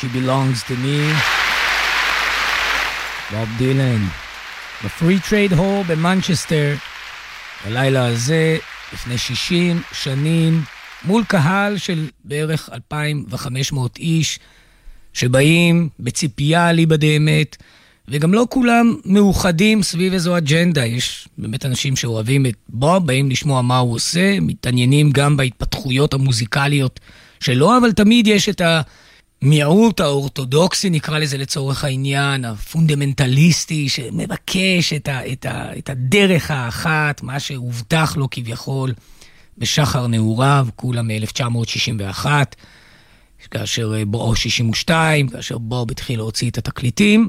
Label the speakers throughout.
Speaker 1: She Belongs to Me. בוב דילן. בפרי טרייד הול במנצ'סטר. בלילה הזה, לפני 60 שנים, מול קהל של בערך 2,500 איש, שבאים בציפייה ליבא אמת, וגם לא כולם מאוחדים סביב איזו אג'נדה. יש באמת אנשים שאוהבים את בוב, באים לשמוע מה הוא עושה, מתעניינים גם בהתפתחויות המוזיקליות שלו, אבל תמיד יש את המיעוט האורתודוקסי, נקרא לזה לצורך העניין, הפונדמנטליסטי, שמבקש את הדרך האחת, מה שהובטח לו כביכול בשחר נעוריו, כולה מ-1961, כאשר בואו 62, כאשר בוב התחיל להוציא את התקליטים,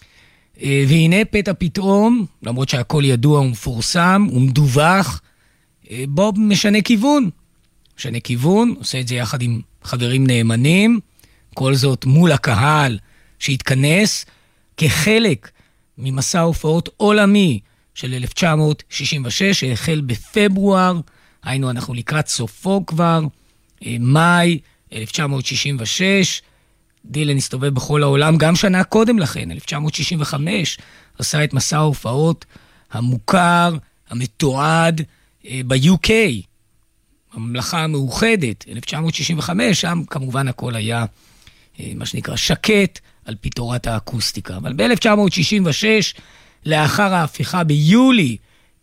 Speaker 1: והנה פתע פתאום, למרות שהכל ידוע ומפורסם ומדווח, בוב משנה כיוון. משנה כיוון, עושה את זה יחד עם חברים נאמנים, כל זאת מול הקהל שהתכנס כחלק ממסע הופעות עולמי של 1966, שהחל בפברואר, היינו אנחנו לקראת סופו כבר, מאי 1966, דילן הסתובב בכל העולם, גם שנה קודם לכן, 1965, עשה את מסע ההופעות המוכר, המתועד ב-UK, הממלכה המאוחדת, 1965, שם כמובן הכל היה מה שנקרא שקט על פי תורת האקוסטיקה. אבל ב-1966, לאחר ההפיכה ביולי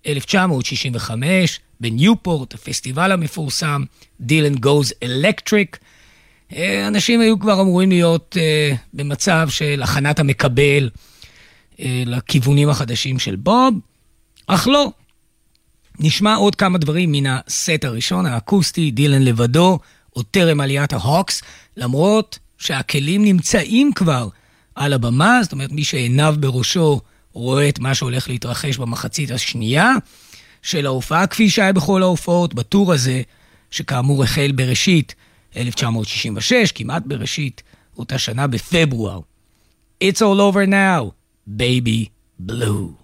Speaker 1: 1965, בניופורט, הפסטיבל המפורסם, דילן גוז אלקטריק, אנשים היו כבר אמורים להיות במצב של הכנת המקבל לכיוונים החדשים של בוב, אך לא. נשמע עוד כמה דברים מן הסט הראשון, האקוסטי, דילן לבדו, עוד טרם עליית ההוקס, למרות שהכלים נמצאים כבר על הבמה, זאת אומרת מי שעיניו בראשו רואה את מה שהולך להתרחש במחצית השנייה של ההופעה, כפי שהיה בכל ההופעות בטור הזה, שכאמור החל בראשית 1966, כמעט בראשית אותה שנה בפברואר. It's all over now, baby blue.